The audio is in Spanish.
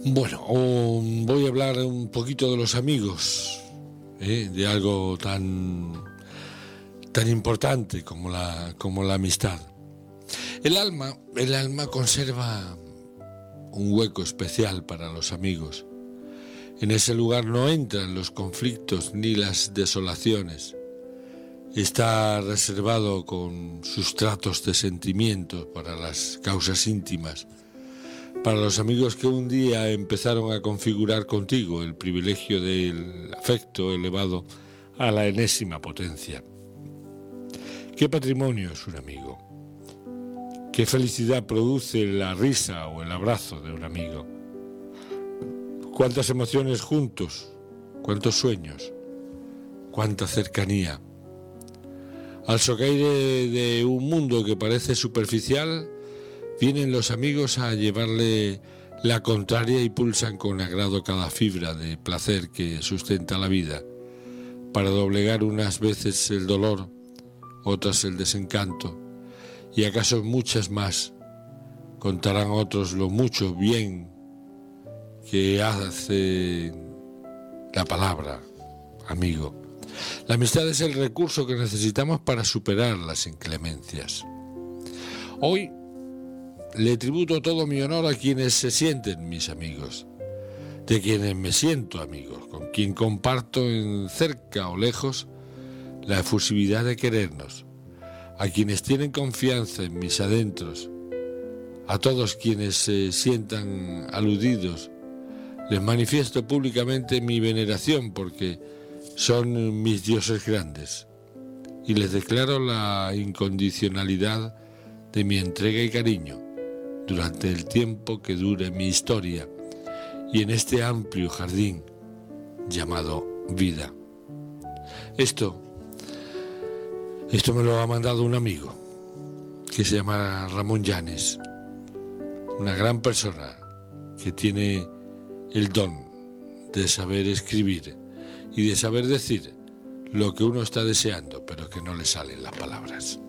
Bueno, voy a hablar un poquito de los amigos, de algo tan importante como la amistad. El alma conserva un hueco especial para los amigos. En ese lugar no entran los conflictos ni las desolaciones. Está reservado con sustratos de sentimientos para las causas íntimas, para los amigos que un día empezaron a configurar contigo el privilegio del afecto elevado a la enésima potencia. ¿Qué patrimonio es un amigo? ¿Qué felicidad produce la risa o el abrazo de un amigo? ¿Cuántas emociones juntos? ¿Cuántos sueños? ¿Cuánta cercanía? Al socaire de un mundo que parece superficial, vienen los amigos a llevarle la contraria y pulsan con agrado cada fibra de placer que sustenta la vida, para doblegar unas veces el dolor, otras el desencanto, y acaso muchas más. Contarán otros lo mucho bien que hace la palabra amigo. La amistad es el recurso que necesitamos para superar las inclemencias. Hoy le tributo todo mi honor a quienes se sienten mis amigos, de quienes me siento amigos, con quien comparto en cerca o lejos la efusividad de querernos, a quienes tienen confianza en mis adentros, a todos quienes se sientan aludidos. Les manifiesto públicamente mi veneración porque son mis dioses grandes y les declaro la incondicionalidad de mi entrega y cariño durante el tiempo que dure mi historia y en este amplio jardín llamado vida. Esto me lo ha mandado un amigo que se llama Ramón Llanes, una gran persona que tiene el don de saber escribir y de saber decir lo que uno está deseando, pero que no le salen las palabras.